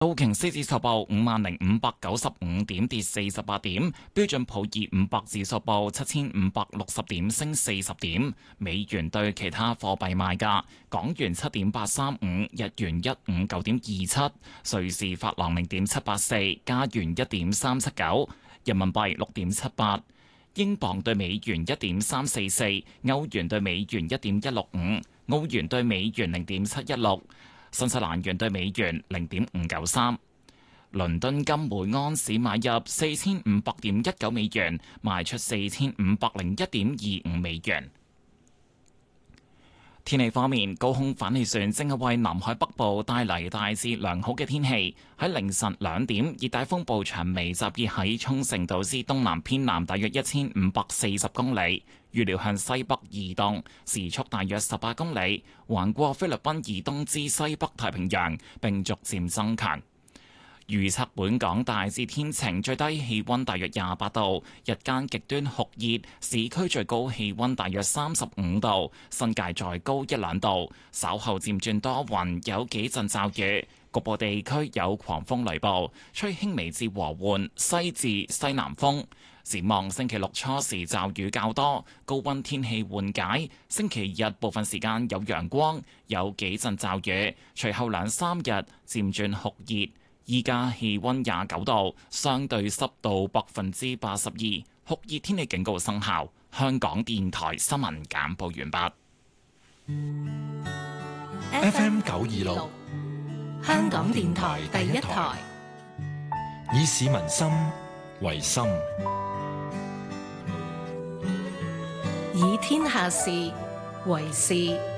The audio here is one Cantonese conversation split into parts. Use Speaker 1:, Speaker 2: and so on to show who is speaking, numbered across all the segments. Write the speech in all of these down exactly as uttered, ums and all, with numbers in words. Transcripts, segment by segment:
Speaker 1: 道瓊斯指數報五萬零五百九十五點，跌四十八點；標準普爾五百指數報七千五百六十點，升四十點。美元對其他貨幣賣價：港元七點八三五，日元一五九點二七，瑞士法郎零點七八四，加元一點三七九，人民幣六點七八，英鎊對美元一點三四四，歐元對美元一點一六五，澳元對美元零點七一六。新西蘭元對美元零點五九三，倫敦金每安士買入四千五百點一九美元，賣出四千五百零一點二五美元。天氣方面，高空反氣旋正係為南海北部帶嚟大致良好嘅天氣。喺凌晨兩點，熱帶風暴長眉集結喺沖繩島之東南偏南大約一千五百四十公里，預料向西北移動，時速大約十八公里，橫過菲律賓以東之西北太平洋，並逐漸增強。預測本港大致天晴，最低氣溫大約廿八度，日間極端酷熱，市區最高氣溫大約三十五度，新界再高一兩度。稍後漸轉多雲，有幾陣驟雨，局部地區有狂風雷暴，吹輕微至和緩西至西南風。展望星期六初時驟雨較多，高溫天氣緩解。星期日部分時間有陽光，有幾陣驟雨，隨後兩三日漸轉酷熱。依家氣溫廿九度，相對濕度百分之八十二，酷熱天氣警告生效。香港電台新聞簡報完畢。
Speaker 2: F M 九二六，香港電台第一台，以市民心為心，
Speaker 3: 以天下事為事。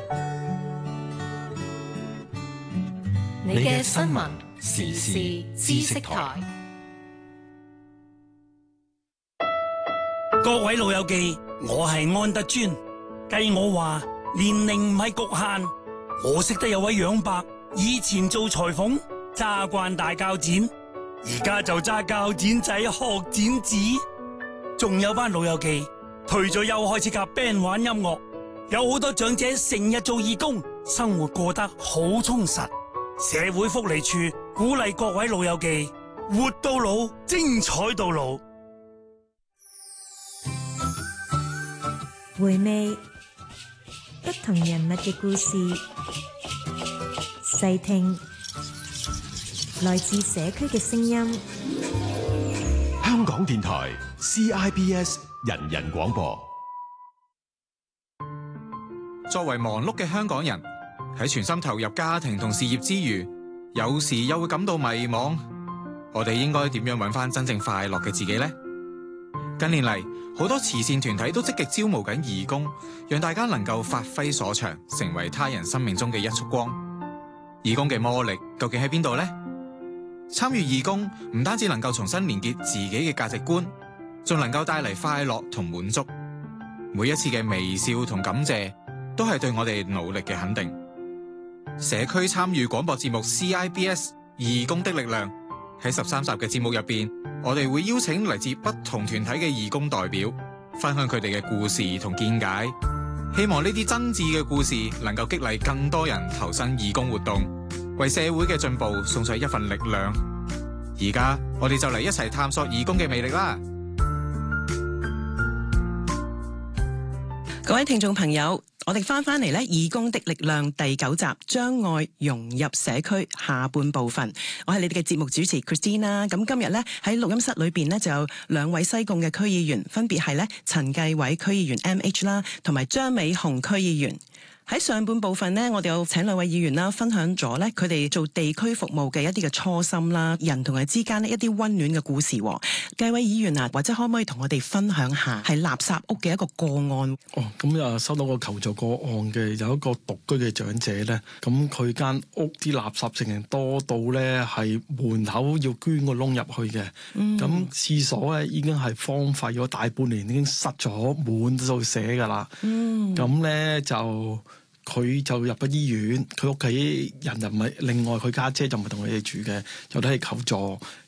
Speaker 3: 你嘅新聞時事知識台。
Speaker 4: 各位老友記，我係安德尊。計我話年齡唔係局限，我識得有位楊伯，以前做裁縫揸慣大鉸剪，而家就揸鉸剪仔學剪紙。仲有班老友記退咗休開始夾 band 玩音樂，有好多長者成日做義工，生活過得好充實。社會福利處鼓勵各位老友記活到老，精彩到老。
Speaker 5: 回味不同人物嘅故事，細聽來自社區嘅聲音。
Speaker 6: 香港電台 C I B S 人人廣播。
Speaker 7: 作為忙碌嘅香港人，喺全心投入家庭同事業之餘，有時又會感到迷茫。我哋應該點樣揾翻真正快樂嘅自己呢？近年嚟，好多慈善團體都積極招募緊義工，讓大家能夠發揮所長，成為他人生命中嘅一束光。義工嘅魔力究竟喺邊度呢？參與義工唔單止能夠重新連結自己嘅價值觀，仲能夠帶嚟快樂同滿足。每一次嘅微笑同感謝，都係對我哋努力嘅肯定。社區參與廣播節目 C I B S 義工的力量，喺十三集嘅節目入邊，我哋會邀請嚟自不同團體嘅義工代表，分享佢哋嘅故事同見解。希望呢啲真摯嘅故事能夠激勵更多人投身義工活動，為社會嘅進步送上一份力量。而家我哋就嚟一齊探索義工嘅魅力啦！
Speaker 8: 各位聽眾朋友，我哋翻翻嚟咧，義工的力量第九集，將愛融入社區下半部分。我係你哋嘅節目主持 Christina。咁今日咧喺錄音室裏邊呢，就有兩位西貢嘅區議員，分別係咧陳繼偉區議員 M H 啦，同埋張美紅區議員。喺上半部分呢，我哋有請兩位議員啦，分享咗咧佢哋做地區服務嘅一啲嘅初心啦，人同人之間呢一啲溫暖嘅故事。繼位議員啊，或者可唔可以同我哋分享下係垃圾屋嘅一個個案？
Speaker 9: 哦，咁啊收到個求助個案嘅有一個獨居嘅長者咧，咁佢間屋啲垃圾成日多到咧係門口要捐個窿入去嘅，咁、嗯、廁所咧已經係荒廢咗大半年，已經塞咗滿到寫噶啦，咁咧、嗯、就。佢就入咗醫院，佢屋企人就唔係，另外佢家姐就唔係同佢哋住嘅，就都係求助。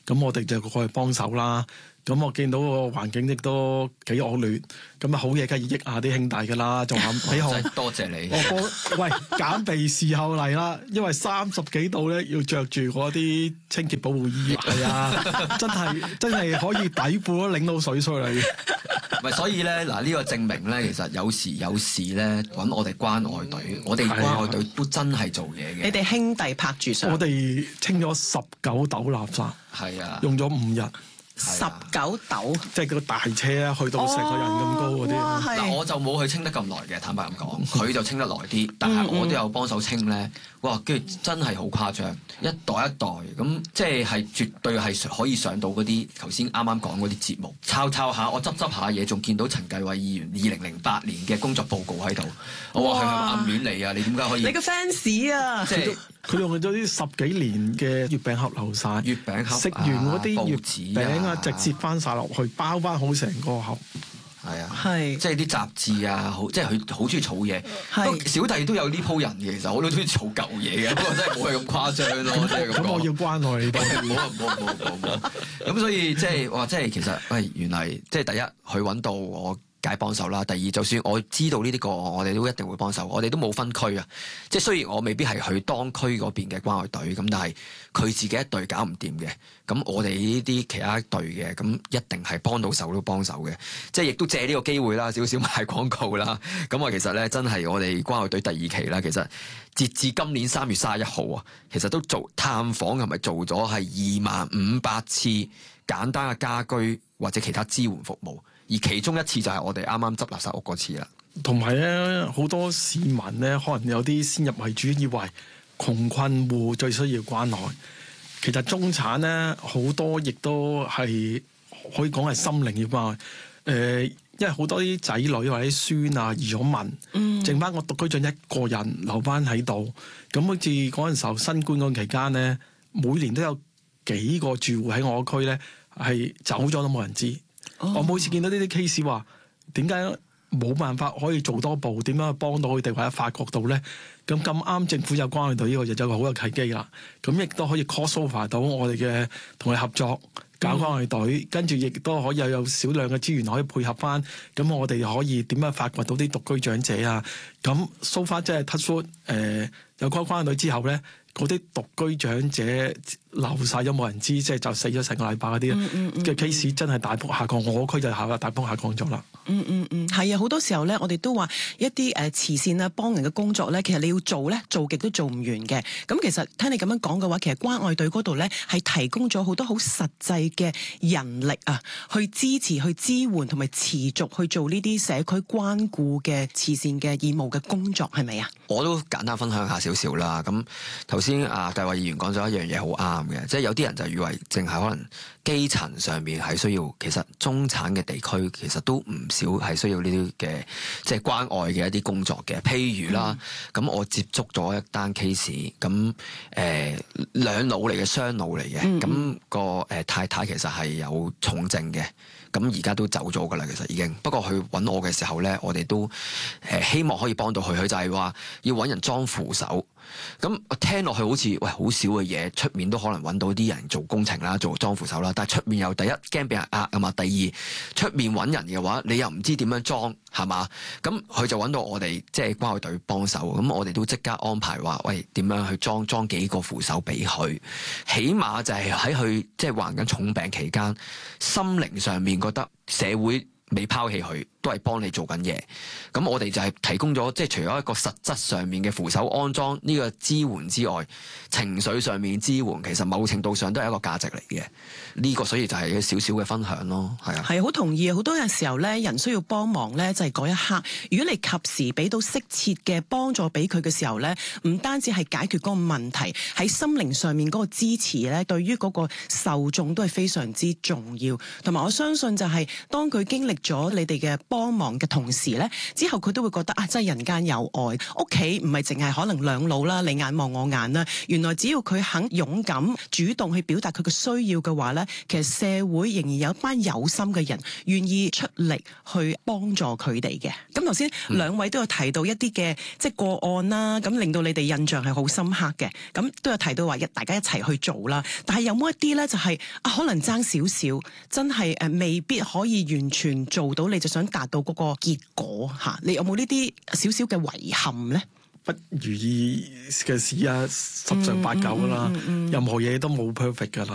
Speaker 9: 咁我哋就過去幫手啦。咁我見到個環境亦都幾惡劣，咁啊好嘢梗係益下啲兄弟噶啦，仲話俾我
Speaker 10: 多謝你。
Speaker 9: 我個喂減肥時候嚟啦，因為三十幾度咧要着住嗰啲清潔保護衣，係啊，真係真係可以底褲都擰到水出嚟。
Speaker 10: 唔係，所以咧嗱，呢個證明咧，其實有時有事咧揾我哋關愛隊，我哋關愛隊都真係做嘢嘅。
Speaker 8: 你哋兄弟拍住上，
Speaker 9: 我哋清咗十九斗垃圾，
Speaker 10: 係啊，
Speaker 9: 用咗五日。
Speaker 8: 十九斗，
Speaker 9: 即係個大車啊，去到成個人咁高嗰啲。
Speaker 10: 嗱、哦，我就冇去清得咁耐嘅，坦白咁講，佢就清得耐啲，但係我都有幫手清咧。哇，跟住真係好誇張，一代一代咁，即係係絕對係可以上到嗰啲頭先啱啱講嗰啲節目。抄抄下，我執執下嘢，仲見到陳繼偉議員二零零八年嘅工作報告喺度。我話佢係咪暗戀你啊？你點解可以？
Speaker 8: 你個 fans 啊！
Speaker 9: 即係佢用咗啲十幾年嘅月餅盒流晒，
Speaker 10: 月餅盒
Speaker 9: 食完嗰啲月餅啊，直接翻晒落去，包翻好成個盒。
Speaker 10: 係啊，
Speaker 8: 係
Speaker 10: 即係啲雜誌啊，好即係佢好中意儲嘢。不過小弟都有呢鋪人嘅，其實我都中意儲舊嘢嘅，不過真係冇係咁誇張咯。
Speaker 9: 咁我要關愛你多啲，
Speaker 10: 冇啊冇冇冇冇。咁所以即係話，即係其實喂，原來即係第一，佢揾到我。解幫手啦。第二，就算我知道呢啲個案，我哋都一定會幫手。我哋都冇分區啊。即係雖然我未必係去當區嗰邊嘅關愛隊，咁但係佢自己一隊搞唔掂嘅，咁我哋呢啲其他隊嘅，咁一定係幫到手都幫手嘅。即係亦都借呢個機會啦，少少賣廣告啦。咁啊，其實咧真係我哋關愛隊第二期啦。其實截至今年三月三十一號啊，其實都做探訪係咪做咗係二萬五百次簡單嘅家居或者其他支援服務。而其中一次就係我哋啱啱執垃圾屋嗰次啦。
Speaker 9: 同埋咧，好多市民咧，可能有啲先入為主，以為窮困戶最需要關愛。其實中產咧，好多亦都係可以講係心靈要關愛。誒、呃，因為好多啲仔女或者孫啊移咗民，嗯、剩翻個獨居長一個人留翻喺度。咁好似嗰陣時候新冠嗰期間咧，每年都有幾個住戶喺我區咧係走咗都冇人知。Oh. 我每次見到呢啲 case 話，點解冇辦法可以做多步？點樣去幫到佢哋或者發覺到咧？咁咁啱政府有關愛隊呢個就有個好有契機啦。咁亦都可以 cross over 到我哋嘅同佢合作搞關愛隊，嗯、跟住亦都可以有有少量嘅資源可以配合翻。咁我哋可以點樣發掘到啲獨居長者啊？咁 so far 即係 touch wood 誒有關關愛隊之後咧。嗰啲獨居長者流晒咗冇人知，即係就死咗成個禮拜嗰啲嘅 case 真係大幅下降，我區就下大幅下降咗啦。
Speaker 8: 嗯嗯嗯，係啊，好多時候咧，我哋都話一啲誒慈善啊幫人嘅工作咧，其實你要做咧，做極都做唔完嘅。咁其實聽你咁樣講嘅話，其實關愛隊嗰度咧係提供咗好多好實際嘅人力啊，去支持、去支援同埋持續去做呢啲社區關顧嘅慈善嘅義務嘅工作，係咪啊？
Speaker 10: 我都簡單分享下少少啦。咁頭先啊，繼偉議員講咗一樣嘢好啱嘅，即係有啲人就以為淨係可能基層上面係需要，其實中產嘅地區其實都唔少係需要呢啲嘅即係關愛嘅一啲工作嘅。譬如啦，咁、嗯、我接觸咗一單 case，咁誒兩老嚟嘅雙老嚟嘅，咁、嗯、個誒太太其實係有重症嘅。咁而家都走咗噶啦，其實已經。不過佢揾我嘅時候咧，我哋都誒希望可以幫到佢。佢就係話要揾人裝扶手。咁我聽落去好似喂好少嘅嘢，出面都可能揾到啲人做工程啦，做裝扶手啦。但係出面又第一驚俾人呃啊嘛，第二出面揾人嘅話，你又唔知點樣裝係嘛？咁佢就揾到我哋即係關愛隊幫手。咁我哋都即刻安排話喂點樣去裝裝幾個扶手俾佢，起碼就係喺佢即係患緊重病期間，心靈上面覺得社會未拋棄佢，都係幫你做緊嘢。咁我哋就係提供咗，即係除咗一個實質上面嘅扶手安裝呢個支援之外，情緒上面支援，其實某程度上都係一個價值嚟嘅。呢個所以就係一個少少嘅分享咯，係啊，
Speaker 8: 係好同意啊！好多嘅時候咧，人需要幫忙咧，就係嗰一刻。如果你及時俾到適切嘅幫助俾佢嘅時候咧，唔單止係解決嗰個問題，喺心靈上面嗰個支持咧，對於嗰個受眾都係非常之重要。同埋我相信就係當佢經歷咗你哋嘅幫忙嘅同時咧，之後佢都會覺得啊，真係人間有愛，屋企唔係淨係可能兩老啦，你眼望我眼啦。原來只要佢肯勇敢主動去表達佢嘅需要嘅話咧，其實社會仍然有一班有心嘅人願意出力去幫助佢哋嘅。咁頭先兩位都有提到一啲嘅即係個案啦，咁令到你哋印象係好深刻嘅。咁都有提到話一大家一齊去做啦。但係有冇一啲咧就係、是、啊可能爭少少，真係誒未必可以完全做到你就想達到嗰個結果嚇？你有冇呢啲少少嘅遺憾咧？
Speaker 9: 不如意嘅事啊，十常八九啦，任何嘢都冇 perfect 噶啦。